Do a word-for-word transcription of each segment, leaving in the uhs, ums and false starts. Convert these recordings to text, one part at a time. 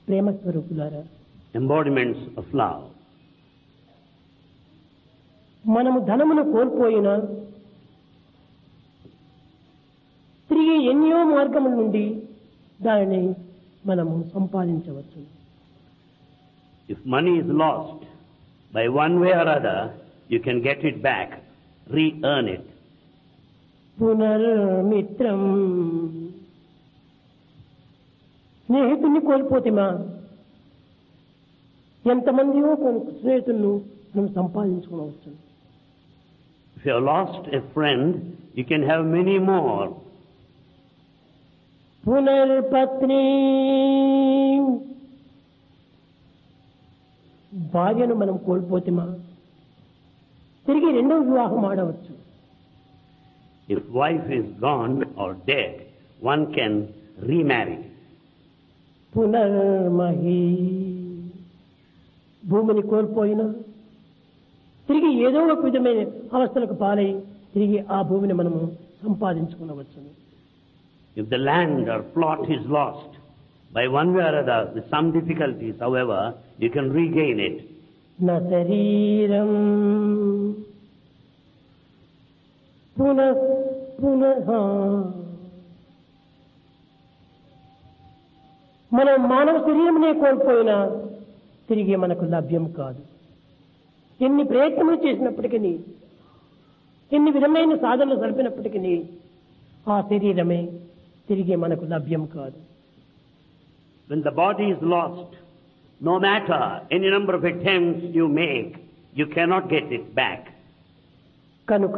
ప్రేమ స్వరూపులారా, embodiments of love. మనము ధనమును కోల్పోయినా తిరిగి ఎన్నో మార్గముల నుండి దానిని మనము సంపాదించవచ్చు. If money is lost, by one way or other, you can get it back, re-earn it. పునర్మిత్రం, స్నేహితుని కోల్పోతేమా ఎంతమందియో స్నేహితులను మనం సంపాదించుకోవచ్చు. If you have lost a friend, you can have many more. పునర్పత్ని, భార్యను మనం కోల్పోతేమా తిరిగి రెండవ వివాహం ఆడవచ్చు. If wife is gone or dead, one can remarry. పునర్మహి, భూమిని కోల్పోయినా తిరిగి ఏదో ఒక విధమైన అవస్థలకు పాలై తిరిగి ఆ భూమిని మనము సంపాదించుకునవచ్చు. If the land or plot is lost, by one way or other, with some difficulties, however, you can regain it. నా శరీరం పునః పునః, మనం మానవ శరీరమునే కోల్పోయినా తిరిగి మనకు లభ్యం కాదు. ఎన్ని ప్రయత్నములు చేసినప్పటికీ, ఎన్ని విధమైన సాధనలు జరిపినప్పటికీ ఆ శరీరమే తిరిగి మనకు లభ్యం కాదు. When the body is lost, no matter any number of attempts you make, you cannot get it back. కనుక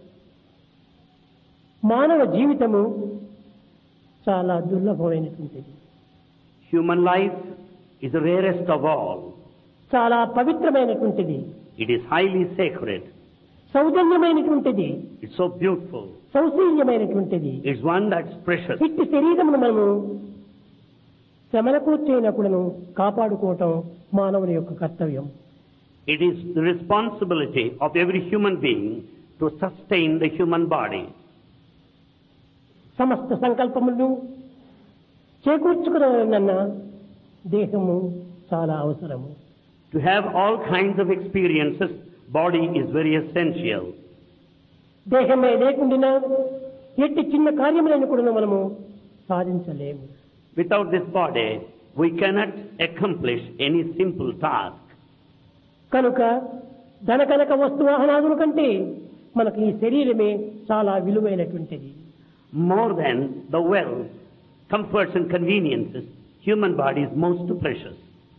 మానవ జీవితము చాలా దుర్లభమైనటువంటిది. Human life is the rarest of all. చాలా పవిత్రమైనటువంటిది. It is highly sacred. సౌజన్యమైనటువంటిది. It's so beautiful. సౌశీల్యమైనటువంటిది. It's one that's precious. ఇట్టి శరీరమును మనము శ్రమలకు చేయనప్పుడును కాపాడుకోవటం మానవుని యొక్క కర్తవ్యం. It is the responsibility of every human being to sustain the human body. సమస్త సంకల్పములను చేకూర్చుకున్న దేహము చాలా అవసరము. To have all kinds of experiences, body is very essential. దేహమే లేకుండా ఎట్టి చిన్న కార్యములను కూడా మనము సాధించలేము. Without this body, we cannot accomplish any simple task. కనుక ధన కనక వస్తు వాహనాదుల కంటే మనకు ఈ శరీరమే చాలా విలువైనటువంటిది. More than the wealth, comforts and conveniences, human body is most precious.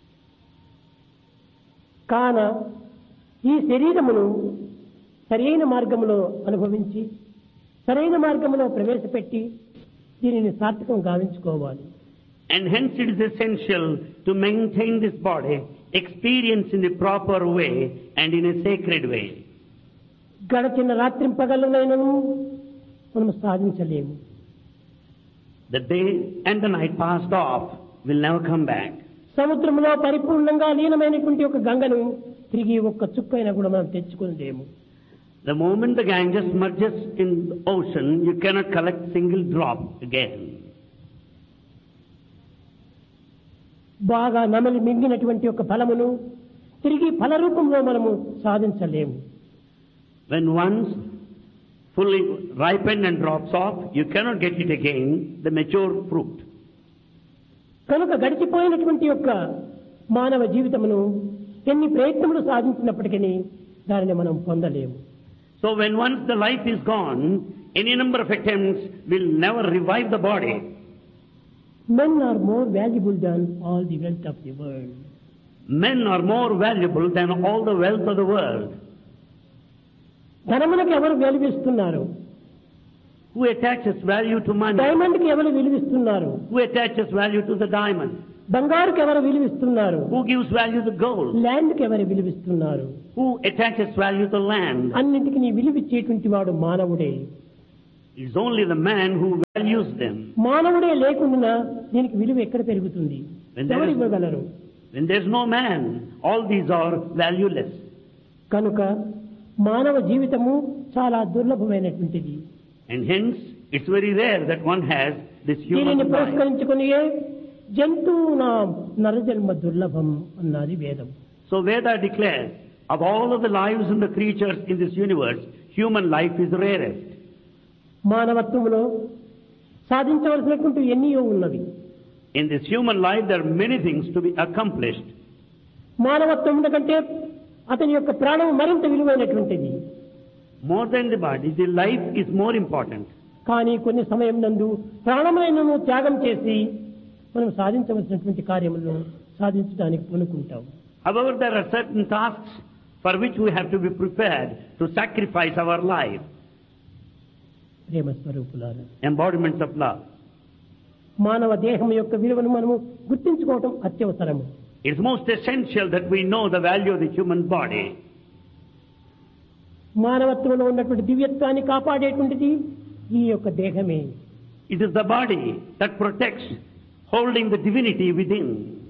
కాన ఈ శరీరమును సరైన మార్గములో అనుభవించి సరైన మార్గములో ప్రవేశపెట్టి దీనిని సార్థకం గావించుకోవాలి. And hence it is essential to maintain this body, experience in the proper way and in a sacred way. గడచిన రాత్రి పగలనైనను మనం సాధించలేము. The day and the night passed off will never come back. సముద్రంలో పరిపూర్ణంగా లీనమైనటువంటి ఒక గంగను తిరిగి ఒక్క చుక్కైనా కూడా మనం తెచ్చుకోలేము. The moment the Ganges merges in the ocean, you cannot collect single drop again. బాగా నమలి మింగినటువంటి ఒక ఫలమును తిరిగి ఫల రూపంలో మనము సాధించలేము. When once fully ripened and drops off, you cannot get it again, the mature fruit. కనుక గడిచిపోయినటువంటి యొక్క మానవ జీవితమును ఎన్ని ప్రయత్నములు సాధించినప్పటికీ దానిని మనం పొందలేము. So when once the life is gone, any number of attempts will never revive the body. Men are more valuable than all the wealth of the world. Men are more valuable than all the wealth of the world. ధనమునకు ఎవరు విలువిస్తున్నారు? Who attaches value to money? డైమండ్కి ఎవరు విలువిస్తున్నారు? Who attaches value to the diamond? బంగారుకి ఎవరు విలువిస్తున్నారు? Who gives value to gold? ల్యాండ్కి ఎవరు విలువిస్తున్నారు? Who attaches value to land? అన్నింటికి నీ విలువిచ్చేటువంటి వాడు మానవుడే. It is only the man who values them. మానవుడే లేకుండా దీనికి విలువ ఎక్కడ పెరుగుతుంది? ఎవరు ఇవ్వగలరు? When there is no man, all these are valueless. కనుక మానవ జీవితము చాలా దుర్లభమైనటువంటిది. And hence, it's very rare that one has this human దీనిని life. పురస్కరించుకుని జంతువునాం నరజన్మ దుర్లభం అన్నది వేదం. So Veda declares, of all of the lives and the creatures in this universe, human life is rarest. మానవత్వంలో సాధించవలసినటువంటి ఎన్నో ఉన్నవి. In this human life there are many things to be accomplished. మానవత్వం కంటే అతని యొక్క ప్రాణం మరింత విలువైనటువంటిది. More than the body, the life is more important. కానీ కొన్ని సమయం నందు ప్రాణములను త్యాగం చేసి మనం సాధించవలసినటువంటి కార్యములను సాధించడానికి పూనుకుంటాం. However, there are certain tasks for which we have to be prepared to sacrifice our life. ప్రేమ స్వరూపులారా, Embodiments of love. మానవ దేహం యొక్క విలువను మనము గుర్తించుకోవటం అత్యవసరము. It's most essential that we know the value of the human body. మానవత్వంలో ఉన్నటువంటి దివ్యత్వాన్ని కాపాడేటువంటిది ఈ యొక్క దేహమే. It is the body that protects, holding the divinity within.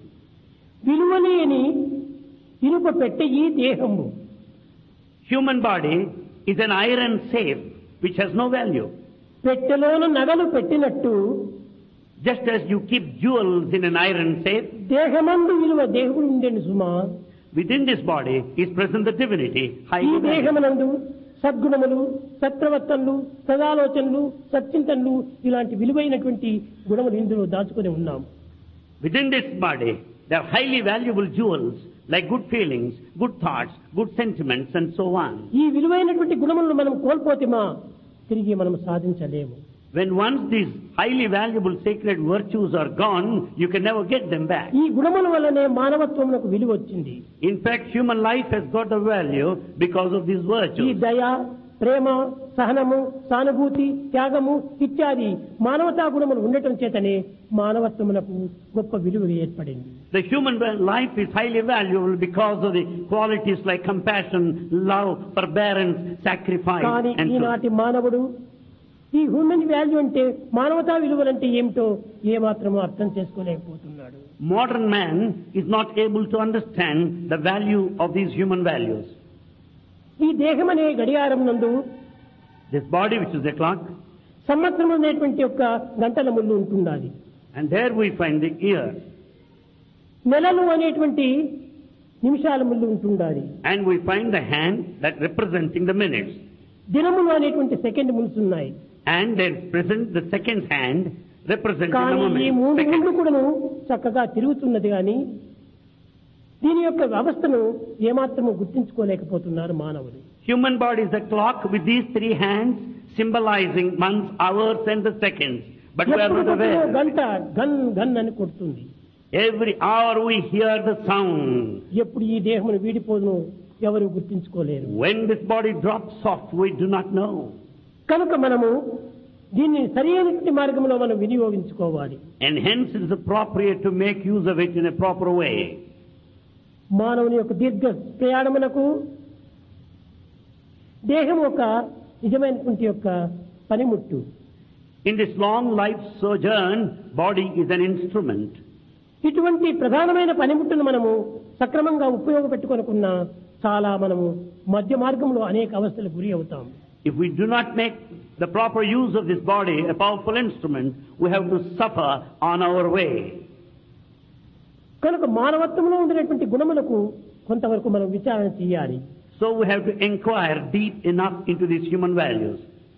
విలువలేని ఇనుప పెట్టె ఈ దేహము. Human body is an iron safe which has no value. పెట్టెలోన నగలు పెట్టినట్టు Just as you keep jewels in an iron safe, దేహమందు విలువ దేవుడు ఉండేను సుమా. within this body is present the divinity, ఈ highly valued. దేహమునందు సద్గుణములు, సత్ప్రవర్తనలు, సదాలోచనలు, సచ్చింతనలు ఇలాంటి విలువైనటువంటి గుణములు ఇందులో దాచుకొని ఉన్నాం. Within this body there are highly valuable jewels like good feelings, good thoughts, good sentiments and so on. ఈ విలువైనటువంటి గుణములను మనం కోల్పోతేమా తిరిగి మనం సాధించలేము. When once these highly valuable sacred virtues are gone, you can never get them back. ఈ గుణముల వల్లనే మానవత్వమునకు విలువ వచ్చింది. In fact, human life has got a value because of these ఈ virtues. దయ, ప్రేమ, సహనము, సానుభూతి, త్యాగము ఇత్యాది మానవతా గుణములు ఉండటం చేతనే మానవత్వమునకు గొప్ప విలువ ఏర్పడింది. The human life is highly valuable because of the qualities like compassion, love, forbearance, sacrifice కానీ and so on. ఈనాటి మానవుడు ఈ హ్యూమన్ వాల్యూ అంటే మానవతా విలువలంటే ఏమిటో ఏమాత్రమూ అర్థం చేసుకోలేకపోతున్నాడు. Modern man is not able to understand the value of these human values. ఈ దేహం అనే గడియారం నందు This body, which is the clock, సంవత్సరం అనేటువంటి యొక్క గంటల ముళ్ళు ఉంటున్నది. and there we find the year, నెలలు అనేటువంటి నిమిషాల ముళ్ళు ఉంటున్నది. and we find the hand that representing the minutes, దినములు అనేటువంటి సెకండ్ ముళ్ళు ఉన్నాయి. and there present the second hand representing the కానీ ఈ moment. మూడు Second. ముళ్ళు కూడాను చక్కగా తిరుగుతున్నది కానీ దీని యొక్క వ్యవస్థను ఏమాత్రము గుర్తించుకోలేకపోతున్నారు మానవులు. Human body is a clock with these three hands symbolizing months, hours and the seconds. But we are ఎప్పుడు not కొట్టినా aware. గంట గన్ గన్ అని కొడుతుంది. Every hour we hear the sound. ఎప్పుడు ఈ దేహమును వీడిపోదును ఎవరు గుర్తించుకోలేరు. When this body drops off, we do not know. కనుక మనము దీన్ని సరైనటువంటి మార్గంలో మనం వినియోగించుకోవాలి. And hence it is appropriate to make use of it in a proper way. మానవుని యొక్క దీర్ఘ ప్రయాణమునకు దేహం ఒక నిజమైనటువంటి యొక్క పనిముట్టు. In this long life sojourn, body is an instrument. ఇటువంటి ప్రధానమైన పనిముట్టును మనము సక్రమంగా ఉపయోగపెట్టుకొనుకున్న చాలా మనము మధ్య మార్గంలో అనేక అవస్థలకు గురి అవుతాం. If we do not make the proper use of this body, a powerful instrument, we have to suffer on our way. కనుక మానవత్వంలో ఉండినటువంటి గుణములకు కొంతవరకు మనం విచారణ చేయాలి. So we have to inquire deep enough into these human values.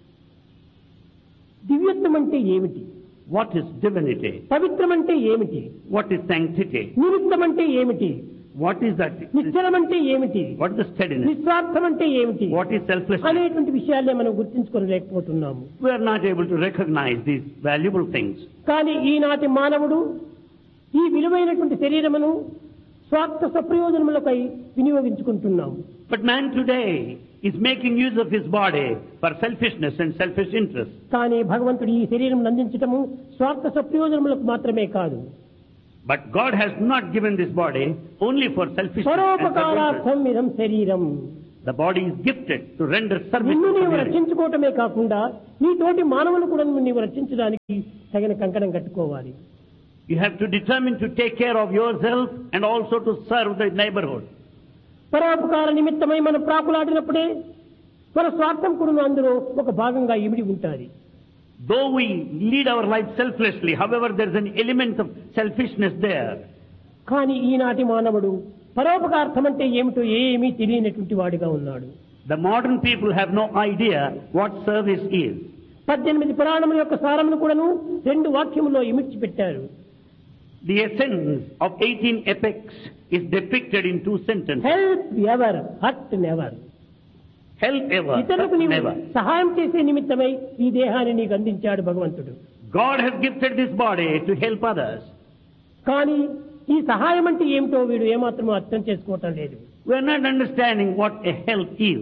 దివ్యత్వం అంటే ఏమిటి? What is divinity? పవిత్రం అంటే ఏమిటి? What is sanctity? నిమిత్తం అంటే ఏమిటి? What is that? నిశ్చలం అంటే ఏమిటి? What is the steadiness? నిస్వార్థం అంటే ఏమిటి What is selflessness? అనేటువంటి విషయాలే మనం గుర్తించుకోలేకపోతున్నాము. We are not able to recognize these valuable things. కానీ ఈనాటి మానవుడు ఈ విలువైనటువంటి శరీరమును స్వార్థ సప్రయోజనములపై వినియోగించుకుంటున్నాము. But man today is making use of his body for selfishness and selfish interest. కానీ భగవంతుడు ఈ శరీరం అందించటము స్వార్థ సప్రయోజనములకు మాత్రమే కాదు. But God has not given this body only for selfishness and self-interest. పరోపకారార్థం ఇదం శరీరం. The body is gifted to render service నిన్ను to నీవు community. రక్షించుకోవటమే కాకుండా నీ తోటి మానవులు కూడా నీవు రక్షించడానికి తగిన కంకణం కట్టుకోవాలి. You have to determine to take care of yourself and also to serve the neighborhood. పరోపకార నిమిత్తమై మనం ప్రాకులాడినప్పుడే మన స్వార్థం కూడా అందులో ఒక భాగంగా ఇమిడి ఉంటుంది. Though we lead our life selflessly, however, there is an element of selfishness there. కానీ ఈనాటి మానవుడు పరోపకార్థం అంటే ఏమిటో ఏమీ తెలియనటువంటి వాడిగా ఉన్నాడు. The modern people have no idea what service is. పద్దెనిమిది పురాణముల యొక్క సారమును కూడాను రెండు వాక్యములో ఇమిడ్చి పెట్టారు. The essence of eighteen epics is depicted in two sentences. Help ever, hurt never. Help ever, ఇతరులకు hurt నీవు never. సహాయం చేసే నిమిత్తమై ఈ దేహాన్ని నీకు అందించాడు భగవంతుడు. God has gifted this body to help others. కానీ ఈ సహాయం అంటే ఏమిటో వీడు ఏమాత్రం అర్థం చేసుకోవటం లేదు. We are not understanding what a help is.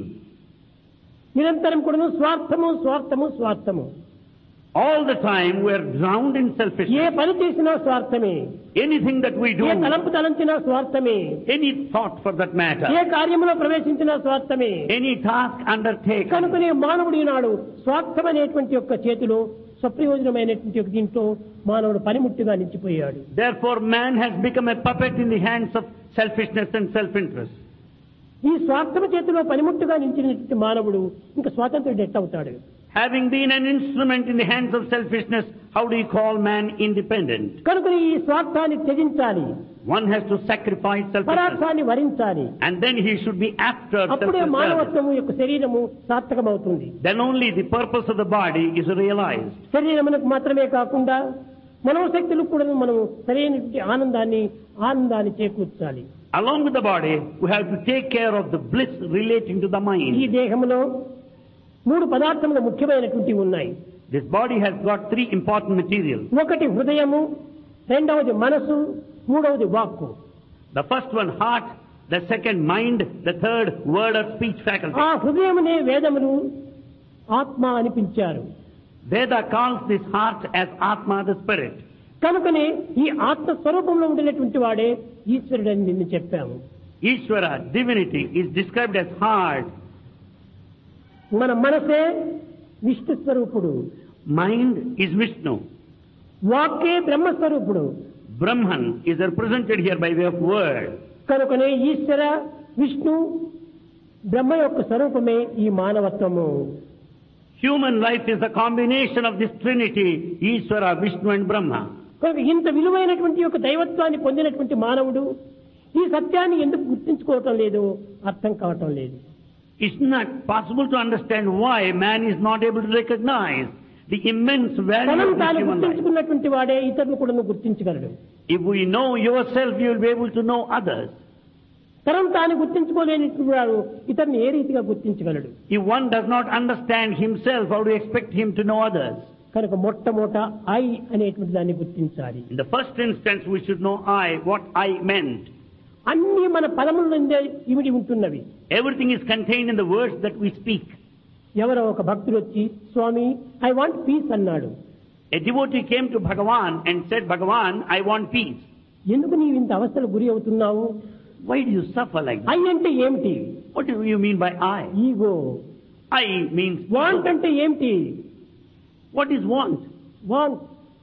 నిరంతరం కూడాను స్వార్థము స్వార్థము స్వార్థము. All the time we are drowned in A selfishness. పని చేసినా స్వార్థమే, Anything that we do, ఏ తలంపు తలంచినా స్వార్థమే, any thought for that matter, A కార్యములో ప్రవేశించినా స్వార్థమే. any task undertaken. కనుకనే మానవుడు ఈనాడు స్వార్థం అనేటువంటి యొక్క చేతిలో స్వప్రయోజనమైనటువంటి ఒక దీంట్లో మానవుడు పనిముట్టుగా నిలిచిపోయాడు. Therefore man has become a puppet in the hands of selfishness and self-interest. ఈ స్వార్థం చేతిలో పనిముట్టుగా నిలిచినటువంటి మానవుడు ఇంకా స్వాతంత్రుడు ఎట్టవుతాడు? Having been an instrument in the hands of selfishness, how do you call man independent? కనుక ఈ స్వార్థాన్ని త్యజించాలి, One has to sacrifice selfishness. పరార్థాన్ని వరించాలి. And then he should be after అప్పుడే self-service. మానవత్వము యొక్క శరీరము సార్థకమవుతుంది. Then only the purpose of the body is realized. శరీరమునకు మాత్రమే కాకుండా మనోశక్తులకు కూడా మనం సరైనటువంటి ఆనందాన్ని ఆనందాన్ని చేకూర్చాలి. Along with the body, we have to take care of the bliss relating to the ఈ mind. దేహంలో మూడు పదార్థములు ముఖ్యమైనటువంటి ఉన్నాయి. This body has got three important materials. ఒకటి హృదయము, రెండవది మనసు, మూడవది వాక్కు. The first one, heart. The second, mind. The third, word or speech faculty. ఆ హృదయమునే వేదములు ఆత్మ అనిపించారు. Veda calls this heart as Atma, the spirit. కనుకనే ఈ ఆత్మ స్వరూపంలో ఉండినటువంటి వాడే ఈశ్వరుడని నిన్ను చెప్పాము. Ishvara, divinity, is described as heart. మన మనసే విష్ణు స్వరూపుడు, Mind is Vishnu. వాక్కే బ్రహ్మస్వరూపుడు. Brahman is represented here by way of word. కనుకనే ఈశ్వర విష్ణు బ్రహ్మ యొక్క స్వరూపమే ఈ మానవత్వము. Human life is a combination of this trinity, Ishvara, Vishnu and Brahma. కనుక ఇంత విలువైనటువంటి యొక్క దైవత్వాన్ని పొందినటువంటి మానవుడు ఈ సత్యాన్ని ఎందుకు గుర్తించుకోవటం లేదు, అర్థం కావటం లేదు. It's not possible to understand why man is not able to recognize the immense value తనను of this తాను human life. గుర్తించుకున్నటువంటి వాడే ఇతరులు కూడా గుర్తించగలడు. If we know yourself, you will be able to know others. తనను తాను గుర్తించుకోలేనటువంటి వాడు ఇతరుని ఏ రీతిగా గుర్తించగలడు? If one does not understand himself, how do you expect him to know others? కనుక మొట్టమొదట ఐ అనేటువంటి దాన్ని గుర్తించాలి. In the first instance, we should know I, what I meant. అన్ని మన పదముల నుండే ఇమిడి ఉంటున్నవి. Everything is contained in the words that we speak. ఎవరో ఒక భక్తుడు వచ్చి స్వామి ఐ వాంట్ పీస్ అన్నాడు. A devotee came to Bhagavan and said, Bhagavan, I want peace. ఎందుకు నీవు ఇంత అవస్థలు గురి అవుతున్నావు? Why do you suffer like I that? అంటే ఏమిటి? What do you mean by I? Ego. I means want ego. అంటే ఏమిటి? What is want? Want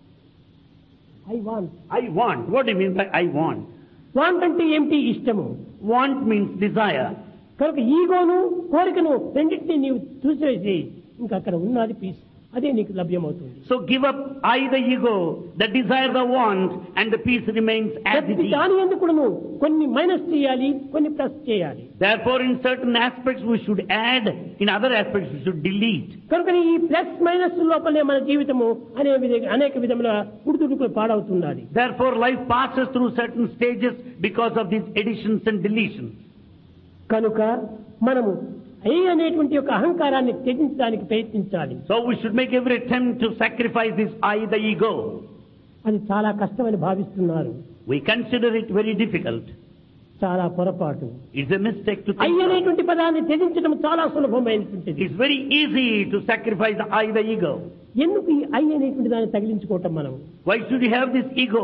I want. I want. What do you mean by I want? Want అంటే ఏమిటి? ఇష్టము. Want means desire. కనుక ఈగోను కోరికను రెండింటినీ నీవు చూసేసి ఇంకా అక్కడ ఉన్నది పీస్, అదే నీకు లభ్యమవుతుంది. So give up I, the ego, the desire, the want, and the peace remains as it ప్రతి is. దాని ఎందుకు కొన్ని మైనస్ చేయాలి, కొన్ని ప్లస్ చేయాలి. Therefore, in certain aspects we should add, in other aspects we should delete. కనుక ఈ plus minus లోపలే మన జీవితము అనే విధ- అనేక విధముల ఉడుదుడుకులు పాడవుతున్నది. Therefore, life passes through certain stages because of these additions and deletions. కనుక మనము ఐ అనేటువంటి ఒక అహంకారాన్ని త్యజించడానికి ప్రయత్నించాలి. So we should make every attempt to sacrifice this I, the ego. అది చాలా కష్టమని భావిస్తున్నారు. We consider it very difficult. చాలా పొరపాటు. It's a mistake to I think so. అనేటువంటి పదాన్ని త్యజించడం చాలా సులభమైనటువంటిది. It's very easy to sacrifice the I, the ego. ఎందుకు ఈ ఐ అనేటువంటి దాన్ని తగిలించుకోవటం మనం? Why should you have this ego?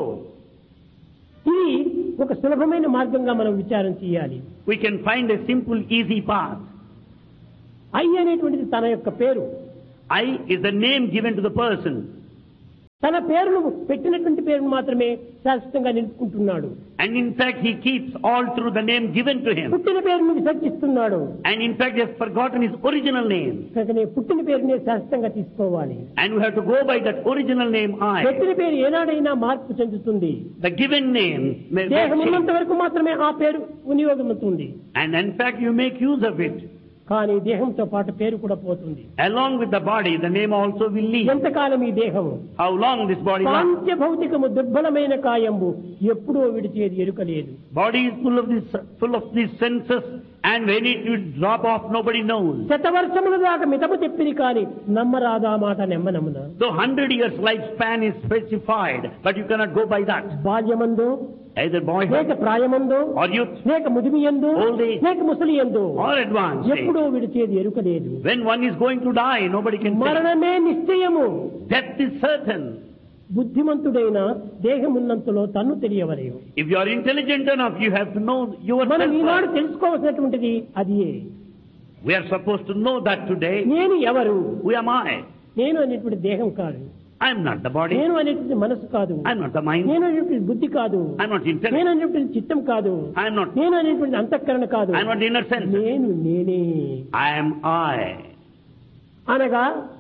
ఇది ఒక సులభమైన మార్గంగా మనం విచారం చేయాలి. We can find a simple, easy path. I అనేటువంటిది తన యొక్క పేరు. I is the name given to the person. తన పేరును పెట్టినటువంటి పేరును మాత్రమే శాశ్వతంగా నిలుపుకుంటున్నాడు. And in fact, he keeps all through the name given to him. పుట్టిన పేరును విసర్జిస్తున్నాడు. And in fact, he has forgotten his original name. కనుకనే పుట్టిన పేరునే శాశ్వతంగా తీసుకోవాలి. And we have to go by that original name I. పెట్టిన పేరు ఏనాడైనా మార్పు చెందుతుంది. The given name may దేహం change. ఉన్నంత వరకు మాత్రమే ఆ పేరు వినియోగమవుతుంది. And in fact, you make use of it. కానీ దేహంతో పాటు పేరు కూడా పోతుంది. Along with the body, the name also will leave. ఎంతకాలం ఈ దేహం How long this body lasts? పాంచ భౌతికము దుర్బలమైన కాయంబు ఎప్పుడో విడిచేది ఎరుకలేదు. Body is full of this, full of these senses, and when it will drop off, nobody knows. శతవర్షముల దాకా మితము చెప్పిది కానీ నమ్మరాదా మాట నెమ్మనమున. So hundred years lifespan is specified, but you cannot go by that. బాల్యమందు Either boyhood లేక ప్రాయమందు or youth లేక ముదిమియందు Old age. లేక ముసలియందు or advanced age. ఎప్పుడో విడిచేది ఎరుకలేదు. When one is going to die, nobody can say. మరణమే నిశ్చయము. Death is certain. బుద్ధిమంతుడైన దేహమున్నంతలో తన్ను తెలియవలేవు. If you are intelligent enough, you have to know మనం ఈనాడు yourself. తెలుసుకోవాల్సినటువంటిది అదియే. We are supposed to know that today. నేను ఎవరు? Who am I? నేను అనేటువంటి దేహం కాదు. I am not the body. నేను అనేటువంటి మనసు కాదు. I am not the mind. నేను అనేటువంటి బుద్ధి కాదు. I am not intellect. నేను అనేటువంటి చిత్తం కాదు. I am not. నేను అనేటువంటి అంతఃకరణ కాదు. I am not inner sense. నేను నేనే I am I. అనగా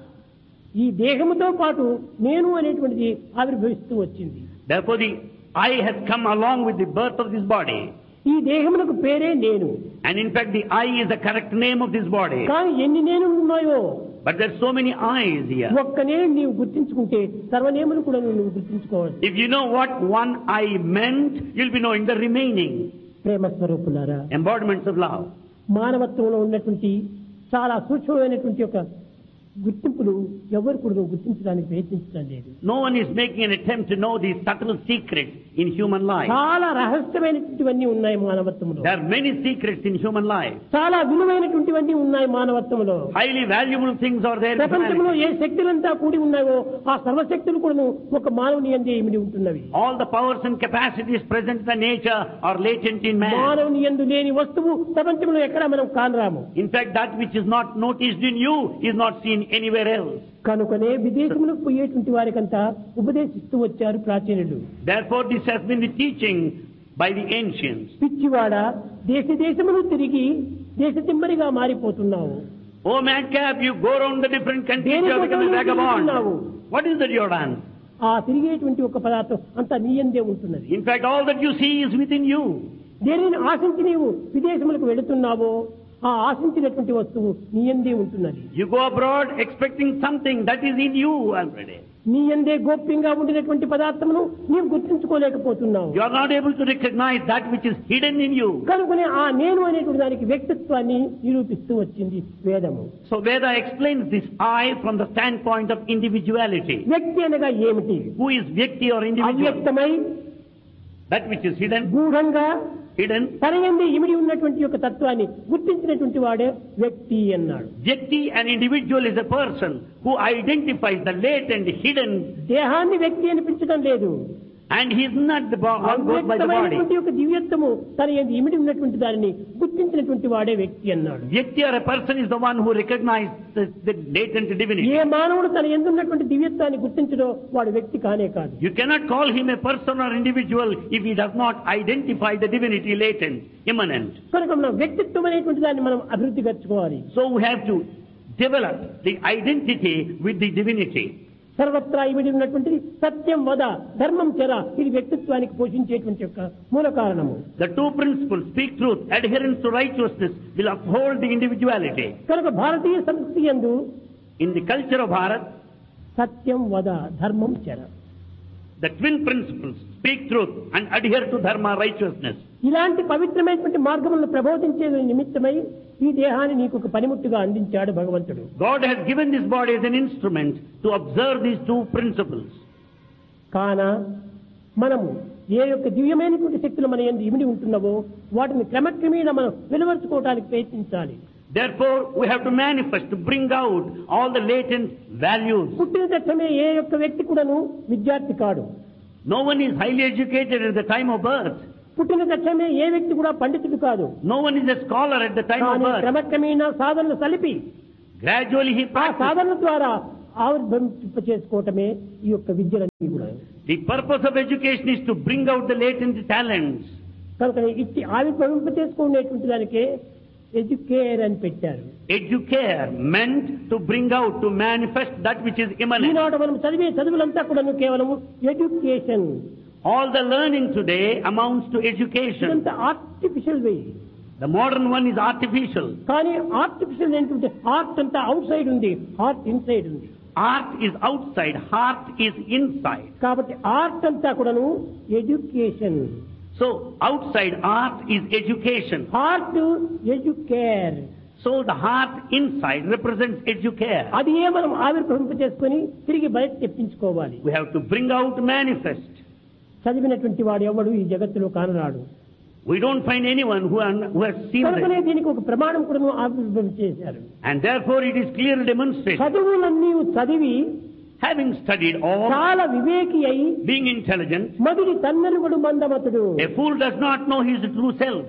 ఈ దేహముతో పాటు నేను అనేటువంటిది ఆవిర్భవిస్తూ వచ్చింది. Therefore, the I has come along with the birth of this body. ఈ దేహమునకు పేరే నేను. And in fact, the I is the correct name of this body. కానీ ఎన్ని నేను ఉన్నాయో But there are so many I's here. ఒక్కనే నీవు గుర్తించుకుంటే సర్వనేములు కూడా నువ్వు గుర్తించుకోవచ్చు. If you know what one I meant, you'll be knowing the remaining ప్రేమ స్వరూపులారా, embodiments of love. మానవత్వంలో ఉన్నటువంటి చాలా సూక్ష్మమైనటువంటి ఒక గుర్తింపులు ఎవరు కూడా గుర్తించడానికి ప్రయత్నించడం లేదు. No one is making an attempt to know these subtle secrets in human life. చాలా రహస్యమైనటువంటివన్నీ ఉన్నాయి మానవత్వంలో. There are many secrets in human life. చాలా విలువైనటువంటివన్నీ ఉన్నాయి మానవత్వంలో. Highly valuable things are there in ప్రపంచంలో humanity. ఏ శక్తులంతా కూడి ఉన్నాయో ఆ సర్వశక్తులు కూడా ఒక మానవుని యందే ఇమిడి ఉంటున్నవి. All the powers and capacities present in the nature are latent in man. మానవుని యందు లేని వస్తువు ప్రపంచంలో ఎక్కడ మనం కానరాము. In fact, that which is not noticed in you is not seen anywhere else. కనుకనే విదేశములకు పోయేటువంటి వారికంతా ఉపదేశిస్తూ వచ్చారు ప్రాచీనులు. Therefore, this has been the teaching by the ancients. పిచ్చివాడ దేశ దేశములు తిరిగి దేశ తిమ్మరిగా మారిపోతున్నావు. Oh madcap, you go around the different countries, you have become a vagabond. What is that you have done? ఆ తిరిగేటువంటి ఒక పదార్థం అంతా నీ యందే ఉంటున్నది. In fact, all that you see is within you. దేనిని ఆశించి నీవు విదేశములకు వెళుతున్నావో ఆ ఆశించినటువంటి వస్తువు నీ యందే ఉంటున్నది. You go abroad expecting something that is in you already. నీ యందే గోప్యంగా ఉండినటువంటి పదార్థమును నీవు గుర్తించుకోలేకపోతున్నావు. You are not able to recognize that which is hidden in you. కనుకనే ఆ నేను అనేటువంటి దానికి వ్యక్తిత్వాన్ని నిరూపిస్తూ వచ్చింది వేదము. So Veda explains this I from the standpoint of individuality. వ్యక్తి అనగా ఏమిటి? Who is Vyakti or individual? అవ్యక్తమై That which is hidden, గూఢంగా hidden. తన యందే ఇమిడి ఉన్నటువంటి యొక్క తత్వాన్ని గుర్తించినటువంటి వాడే వ్యక్తి అన్నాడు. Vyakti, an individual, is a person who identifies the latent, hidden, దేహాన్ని వ్యక్తి అనిపించడం లేదు. and he is not the bo- one goes by the body. అవ్యక్తమైనటువంటి యొక్క దివ్యత్వము తన యందు ఇమిడి ఉన్నటువంటి దానిని గుర్తించినటువంటి వాడే వ్యక్తి అన్నాడు. Vyakti or a person is the one who recognizes the, the latent divinity. ఏ మానవుడు తన యందు ఉన్నటువంటి దివ్యత్వాన్ని గుర్తించడో వాడు వ్యక్తి కానే కాదు. You cannot call him a person or individual if he does not identify the divinity latent, immanent. కనుక మనం వ్యక్తిత్వం అనేటువంటి దాన్ని మనం అభివృద్ధి పరచుకోవాలి. So we have to develop the identity with the divinity. సర్వత్రా ఇమిడి ఉన్నటువంటిది సత్యం వద ధర్మం చెర ఇది వ్యక్తిత్వానికి పోషించేటువంటి యొక్క మూల కారణము. The two principles, speak truth, adherence to righteousness, will uphold the individuality. కనుక భారతీయ సంస్కృతి యందు In the culture of Bharat, సత్యం వద ధర్మం చెర the twin principles, speak truth and adhere to dharma, righteousness. ఇలాంటి పవిత్రమైనటువంటి మార్గములను ప్రబోధించే నిమిత్తమై ఈ దేహాన్ని నీకు ఒక పనిముట్టుగా అందించాడు భగవంతుడు. God has given this body as an instrument to observe these two principles. కాన మనము ఏ యొక్క దివ్యమైనటువంటి శక్తులు మన యందు ఇమిడి ఉంటున్నావో వాటిని క్రమక్రమేణా మనం వెలువరుచుకోవడానికి ప్రయత్నించాలి. Therefore, we have to manifest, to bring out all the latent values. పుట్టిన తక్షణమే ఏ యొక్క వ్యక్తి కూడాను విద్యార్థి కాడు. No one is highly educated at the time of birth. పుట్టిన తక్షణమే ఏ వ్యక్తి కూడా పండితుడు కాదు. No one is a scholar at the time of కానీ birth. క్రమక్రమేణా సాధనలు సలిపి Gradually he ఆ practices. సాధనల ద్వారా ఆవిర్భవింప చేసుకోవటమే ఈ యొక్క విద్యలన్నీ కూడా. The purpose of education is to bring out the latent talents. కనుక ఇట్టి ఆవిర్భవింప చేసుకునేటువంటి దానికే ఎడ్యుకేర్ అని పెట్టారు. Educare meant to bring out, to manifest that which is immanent. ఈనాడు మనం చదివే చదువులంతా కూడా కేవలం education. All the learning today amounts to education. ఇదంతా artificial way. The modern one is artificial. కానీ ఆర్టిఫిషియల్ ఏంటంటే ఆర్ట్ అంతా అవుట్ సైడ్ ఉంది, హార్ట్ ఇన్సైడ్ ఉంది. Art is outside, heart is inside. కాబట్టి ఆర్ట్ అంతా కూడాను education. So outside art is education. Heart educare. So the heart inside represents educare. అది ఏ మనం ఆవిర్భవింప చేసుకుని తిరిగి బయట తెప్పించుకోవాలి. We have to bring out, manifest. చదివినటువంటి వాడు ఎవడు ఈ జగత్తులో కానరాడు. We don't find anyone who, who has seen కనుకనే this. దీనికి ఒక ప్రమాణం కూడా ఆవిర్భవింప చేశారు. And therefore it is clearly demonstrated. చదువులన్నీ చదివి Having studied all, చాలా వివేకి అయి being intelligent, మదిని తన్నరుగుడు మందమతుడు. a fool does not know his true self.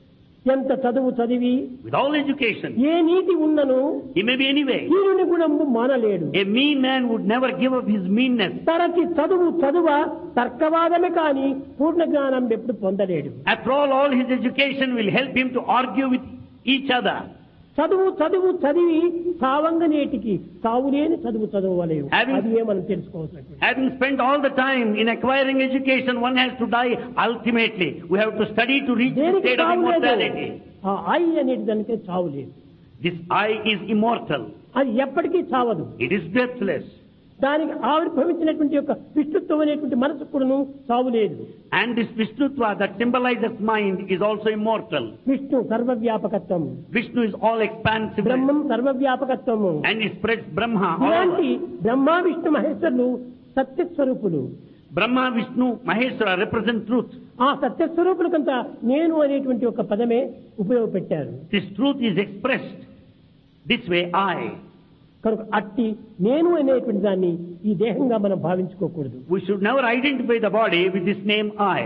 ఎంత చదువు చదివి With all education, ఏ నీతి ఉన్నను he may be anyway. హీనుని గుణము మానలేడు. A mean man would never give up his meanness. తనకి చదువు చదువ తర్కవాదమే కాని పూర్ణ జ్ఞానం ఎప్పుడు పొందలేడు. After all, all his education will help him to argue with each other. చదువు చదువు చదివి సావంగ నేటికి సావులేని చదువు చదవలేవు. అది ఏమని తెలుసుకోవచ్చు. Having spent all the time in acquiring education, one has to die ultimately. We have to study to reach the state of immortality. ఆ I అనేది దానికి చావు లేదు. This I is immortal. అది ఎప్పటికీ చావదు. It is deathless. దానికి ఆవిర్భవించినటువంటి యొక్క విష్ణుత్వం అనేటువంటి మనసు కూడాను చావు లేదు. And this Vishnutva that symbolizes mind is also immortal. Vishnu సర్వవ్యాపకత్వం. Vishnu is all expansive. Brahmam సర్వవ్యాపకత్వము. And it spreads Brahma all ఇలాంటి over. Brahma Vishnu మహేశ్వరులు సత్యస్వరూపులు. Brahma, Vishnu, Maheshwara represent truth. ఆ సత్యస్వరూపులకంతా నేను అనేటువంటి ఒక పదమే ఉపయోగపెట్టారు. This truth is expressed this way, I. కనుక అట్టి నేను అనేటువంటి దాన్ని ఈ దేహంగా మనం భావించుకోకూడదు. We should never identify the body with this name I.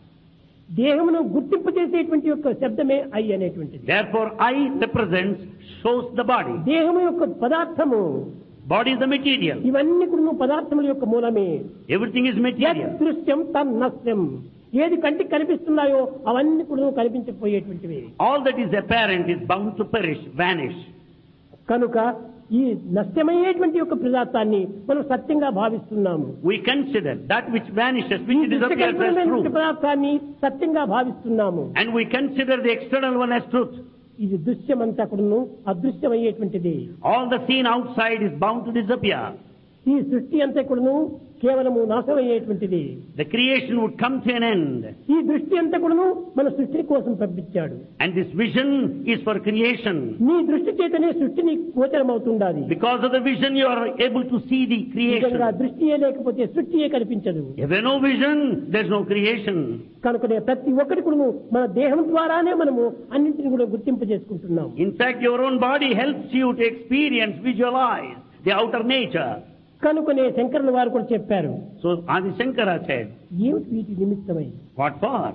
దేహమును గుర్తింపు చేసేటువంటి యొక్క శబ్దమే ఐ అనేటువంటిది. Therefore, I represents, shows the body. దేహము యొక్క పదార్థము. Body is the material. ఇవన్నీ కూడా పదార్థముల యొక్క మూలమే. Everything is material. దృశ్యం తన్నస్యం. ఏది కంటికి కనిపిస్తున్నాయో అవన్నీ కూడా కనిపించకపోయేటువంటివి. All that is apparent is bound to perish, vanish. కనుక ఈ నష్టమయ్యేటువంటి యొక్క పదార్థాన్ని మనం సత్యంగా భావిస్తున్నాము. We consider that which vanishes, which disappears as truth. పదార్థాన్ని సత్యంగా భావిస్తున్నాము. And we consider the external one as truth. ఇది దృశ్యమంతా కూడాను అదృశ్యమయ్యేటువంటిది. All the seen outside is bound to disappear. ఈ సృష్టి అంతా కూడాను కేవలము నాశమయ్యేటువంటిది. The creation would come to an end. ఈ దృష్టి అంతా కూడాను మన సృష్టి కోసం పంపించాడు. And this vision is for creation. నీ దృష్టి చేతనే సృష్టిని గోచరమవుతుండాలి. Because of the vision you are able to see the creation. దృష్టియే లేకపోతే సృష్టియే కనిపించదు. If there is no vision, there is no creation. కనుకనే ప్రతి ఒక్కటి కూడా మన దేహం ద్వారానే మనము అన్నింటిని కూడా గుర్తింపు చేసుకుంటున్నాం. In fact, your own body helps you to experience, visualize the outer nature. కనుకనే శంకరుల వారు కూడా చెప్పారు. So Adi Shankara said, ఏమిటి వీటి నిమిత్తమై? what for?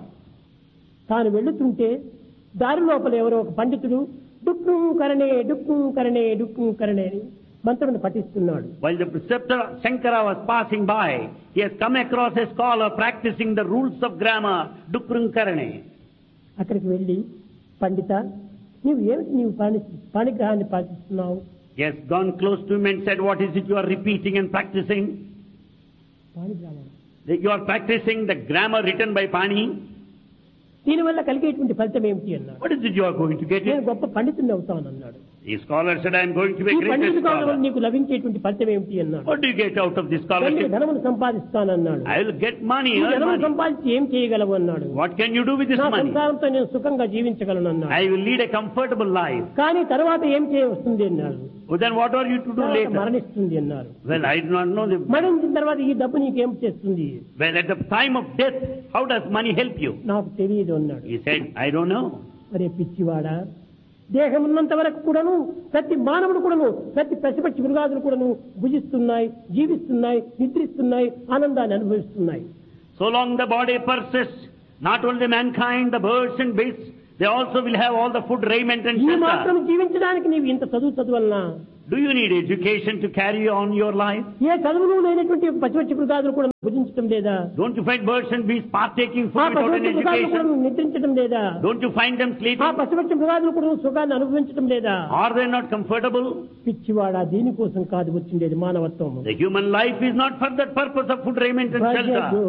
తాను వెళుతుంటే దారి లోపల ఎవరో ఒక పండితుడు డుక్కు కరణే డుక్కు కరణే డుక్కు కరణే అని మంత్రమును పఠిస్తున్నాడు. While the preceptor Shankara was passing by, he has come across a scholar practicing the rules of grammar, Dukkrung Karane. అక్కడికి వెళ్ళి, పండిత, నీవు ఏమిటి నీవు పాణి పాణిగ్రహాన్ని పాటిస్తున్నావు? He has gone close to him and said, what is it you are repeating and practicing? You are practicing the grammar written by Pani. దీనివల్ల కలిగేటువంటి ఫలితం ఏమిటి అన్నాడు. What is it you are going to get? నేను గొప్ప పండితుడిని అవుతాను అన్నాడు. The scholar said, I am going to be a great scholar. నీకు లభించేటువంటి ఫలితం ఏమిటి అన్నాడు. What do you get out of this scholarship? ధనమును సంపాదిస్తాను అన్నాడు. I will get money. ధనమును సంపాదించి ఏం చేయగలవు అన్నాడు. What can you do with this money? సంసారంతో నేను సుఖంగా జీవించగలను అన్నాడు. I will lead a comfortable life. కానీ తర్వాత ఏం చేయవస్తుంది అన్నాడు. Well, then what are you to do later? మరణిస్తుంది అన్నారు. Well, I do not know. The... మరణించిన తర్వాత ఈ డబ్బు నీకేం చేస్తుంది? Well, at the time of death, how does money help you? నాకు తెలియదు అన్నాడు. He said, I don't know. అరే పిచ్చివాడా, దేహం ఉన్నంత వరకు కూడాను ప్రతి మానవుడు కూడాను ప్రతి పశుపక్షి మృగాదులు కూడాను భుజిస్తున్నాయి, జీవిస్తున్నాయి, నిద్రిస్తున్నాయి, ఆనందాన్ని అనుభవిస్తున్నాయి. So long the body persists, not only mankind, the birds and beasts, They also will have all the food, raiment and ఈ మాత్రం shelter. జీవించడానికి నీవు ఇంత చదువు చదువలనా? Do you need education to carry on your life? ఏ చదువులు లేనటువంటి పశుపక్షి మృగాదులు కూడా భుజించడం లేదా? Don't you find birds and beasts partaking ఆ food without an పశుపక్షి మృగాదులు కూడా education? నిద్రించడం లేదా? Don't you find them ఆ sleeping? పశుపక్షి మృగాదులు కూడా సుఖాన్ని అనుభవించడం లేదా? Are they not comfortable? పిచ్చివాడా, దీనికోసం కాదు వచ్చిండేది మానవత్వం. The human life is not for that purpose of food, raiment and shelter.